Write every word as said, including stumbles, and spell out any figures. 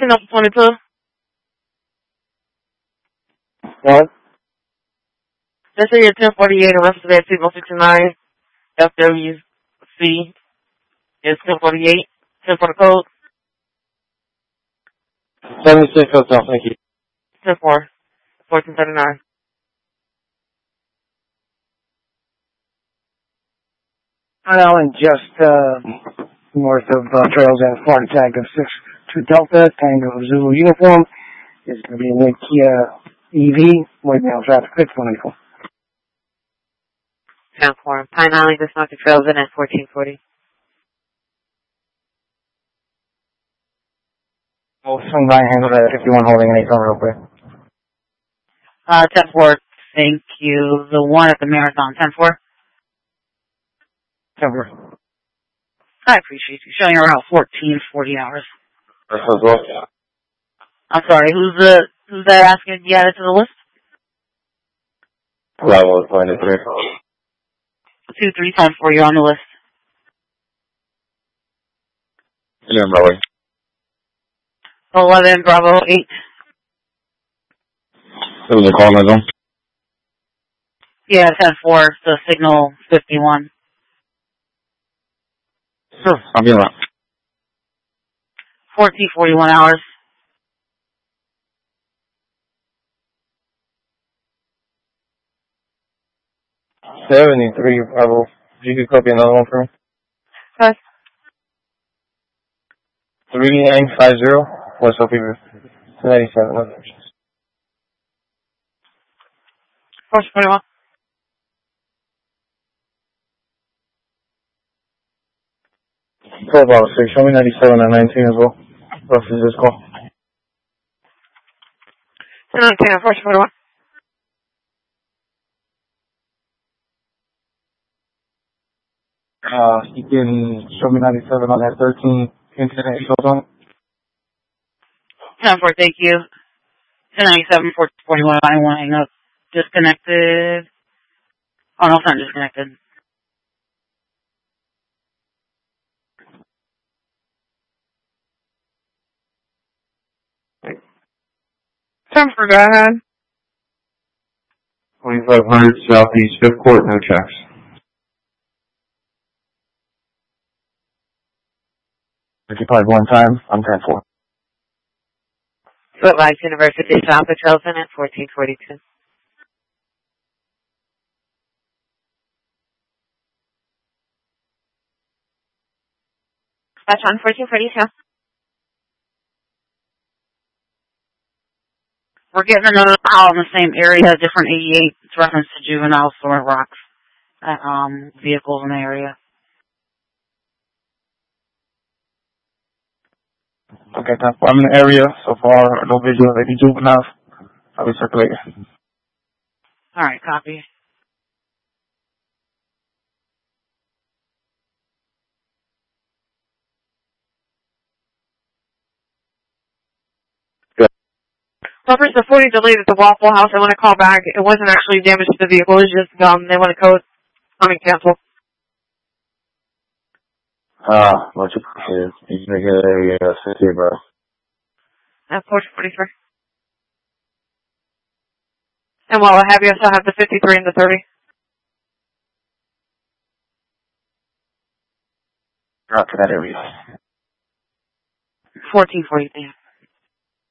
Ten up twenty-two. What? Let's say you're ten forty-eight, arrested at two fifty-nine. F W C is ten forty-eight. ten for the code. seventy-six Hotel, thank you. ten four. fourteen thirty-nine. Island, just uh, north of uh, Trails and Florida tag of six two Delta, Tango Zulu uniform. It's going to be a new Kia E V, waiting on traffic six one eight four. ten four. Pine Island, just north of Trails in at fourteen forty. We'll swing by and handle that at fifty-one holding an eight real quick. Uh, ten four. Thank you. The one at the Marathon. ten four. ten four. I appreciate you showing around fourteen forty hours. That's as well. I'm sorry, who's the, who's that asking to be added to the list? Bravo, twenty-three. two three ten four, you're on the list. Yeah, Bravo. eleven, Bravo, eight. That was a call, my zone. Yeah, ten four, the signal fifty-one. Sure, I'll be around. fourteen forty-one hours. seventy-three, Bravo. You could copy another one for me? Okay. three nine five zero. What's up here? ninety-seven. fourteen forty-one. twelve out of six. Show me ninety-seven and nineteen as well. Roughly this call. ten nineteen, fourteen forty-one. Uh, you can show me ninety-seven on that thirteen internet shows on it. ten four, thank you. ten ninety-seven, fourteen forty-one, I want to hang up. Disconnected. Oh, no, it's not disconnected. ten four, go ahead. twenty-five hundred Southeast Fifth Court, no checks. Occupied one time, I'm ten four. Footlights University, South of Charleston at fourteen forty-two. That's on fourteen forty-two. We're getting another call in the same area, different eighty-eight. It's reference to juveniles throwing rocks at um, vehicles in the area. Okay, ten four. I'm in the area so far. No visual of any juveniles. I'll be circulating. All right, copy. Reference to forty delayed at the Waffle House. I want to call back. It wasn't actually damage to the vehicle. It was just um, they want to code. I mean, cancel. Ah, much appreciated. You can make it a uh, city, bro. At fourteen forty-three. And while I have you, I still have the fifty-three and the thirty. Not to that area. fourteen forty, yeah.